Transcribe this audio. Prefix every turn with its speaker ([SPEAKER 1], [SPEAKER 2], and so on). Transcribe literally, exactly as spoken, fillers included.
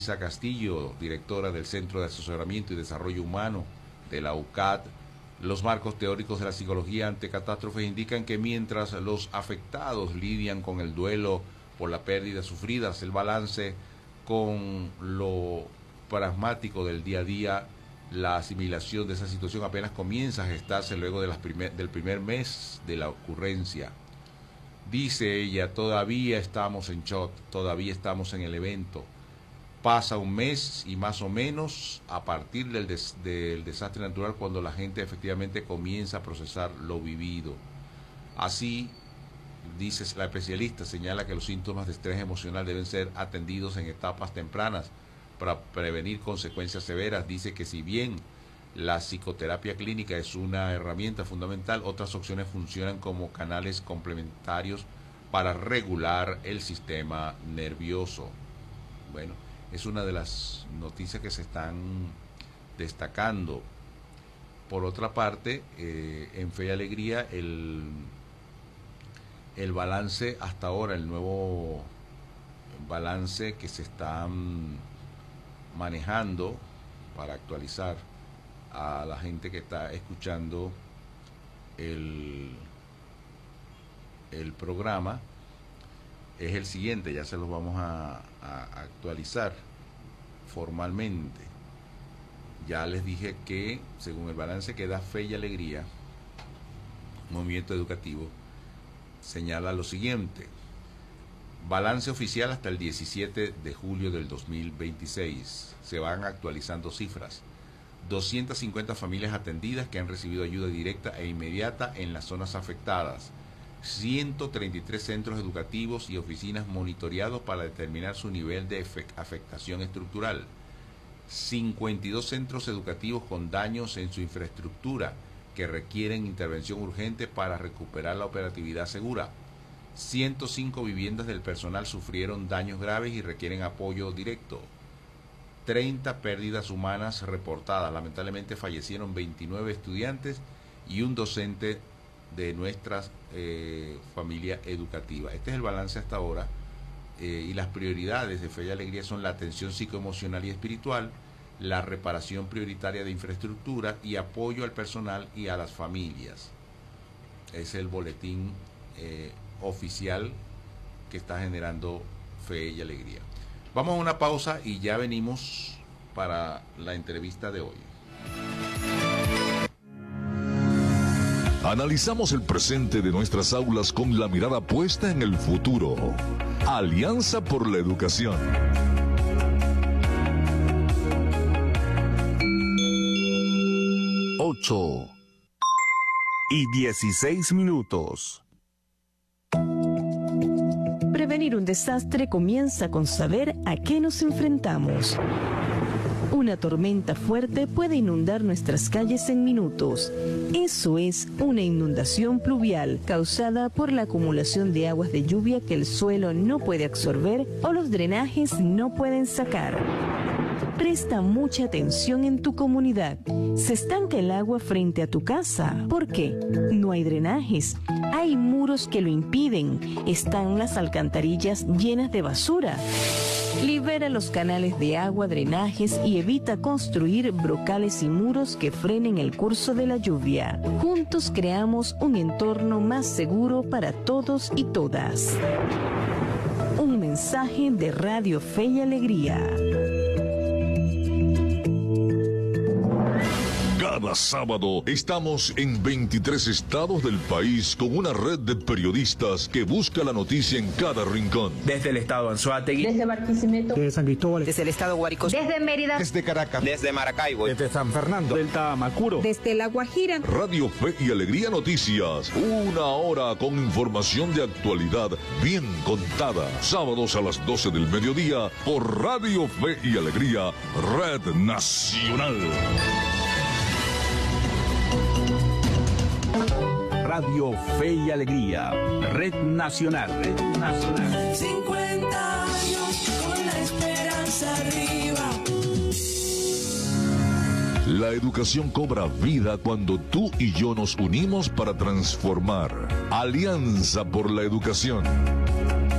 [SPEAKER 1] Isa Castillo, directora del Centro de Asesoramiento y Desarrollo Humano de la U C A D. Los marcos teóricos de la psicología ante catástrofes indican que mientras los afectados lidian con el duelo por la pérdida sufridas, el balance con lo pragmático del día a día, la asimilación de esa situación apenas comienza a gestarse luego de las primer, del primer mes de la ocurrencia. Dice ella, todavía estamos en shock, todavía estamos en el evento. Pasa un mes y más o menos a partir del, des, del desastre natural cuando la gente efectivamente comienza a procesar lo vivido. Así, dice la especialista, señala que los síntomas de estrés emocional deben ser atendidos en etapas tempranas para prevenir consecuencias severas. Dice que si bien la psicoterapia clínica es una herramienta fundamental, otras opciones funcionan como canales complementarios para regular el sistema nervioso. Bueno, es una de las noticias que se están destacando. Por otra parte, eh, en Fe y Alegría, el, el balance hasta ahora, el nuevo balance que se está manejando para actualizar a la gente que está escuchando el, el programa, es el siguiente, ya se los vamos a, a actualizar formalmente. Ya les dije que, según el balance que da Fe y Alegría, Movimiento Educativo, señala lo siguiente: balance oficial hasta el diecisiete de julio del dos mil veintiséis. Se van actualizando cifras. doscientas cincuenta familias atendidas que han recibido ayuda directa e inmediata en las zonas afectadas. ciento treinta y tres centros educativos y oficinas monitoreados para determinar su nivel de afectación estructural. cincuenta y dos centros educativos con daños en su infraestructura que requieren intervención urgente para recuperar la operatividad segura. ciento cinco viviendas del personal sufrieron daños graves y requieren apoyo directo. treinta pérdidas humanas reportadas. Lamentablemente fallecieron veintinueve estudiantes y un docente de nuestra eh, familia educativa. Este es el balance hasta ahora, eh, y las prioridades de Fe y Alegría son la atención psicoemocional y espiritual, la reparación prioritaria de infraestructura y apoyo al personal y a las familias. Es el boletín eh, oficial que está generando Fe y Alegría. Vamos a una pausa y ya venimos para la entrevista de hoy.
[SPEAKER 2] Analizamos el presente de nuestras aulas con la mirada puesta en el futuro. Alianza por la Educación.
[SPEAKER 3] Ocho y dieciséis minutos.
[SPEAKER 4] Prevenir un desastre comienza con saber a qué nos enfrentamos. Una tormenta fuerte puede inundar nuestras calles en minutos. Eso es una inundación pluvial causada por la acumulación de aguas de lluvia que el suelo no puede absorber o los drenajes no pueden sacar. Presta mucha atención en tu comunidad. Se estanca el agua frente a tu casa. ¿Por qué? No hay drenajes. Hay muros que lo impiden. Están las alcantarillas llenas de basura. Libera los canales de agua, drenajes y evita construir brocales y muros que frenen el curso de la lluvia. Juntos creamos un entorno más seguro para todos y todas. Un mensaje de Radio Fe y Alegría.
[SPEAKER 2] Cada sábado estamos en veintitrés estados del país con una red de periodistas que busca la noticia en cada rincón.
[SPEAKER 5] Desde el estado Anzoátegui,
[SPEAKER 6] desde Barquisimeto,
[SPEAKER 7] desde San Cristóbal,
[SPEAKER 8] desde el estado Guárico,
[SPEAKER 6] desde Mérida,
[SPEAKER 9] desde Caracas,
[SPEAKER 10] desde Maracaibo,
[SPEAKER 7] desde San Fernando,
[SPEAKER 11] del Tamacuro,
[SPEAKER 6] desde La Guajira.
[SPEAKER 2] Radio Fe y Alegría Noticias, una hora con información de actualidad bien contada. Sábados a las doce del mediodía por Radio Fe y Alegría, Red Nacional.
[SPEAKER 3] Radio Fe y Alegría, Red Nacional. Red Nacional.
[SPEAKER 12] cincuenta años con la esperanza arriba.
[SPEAKER 2] La educación cobra vida cuando tú y yo nos unimos para transformar. Alianza por la Educación.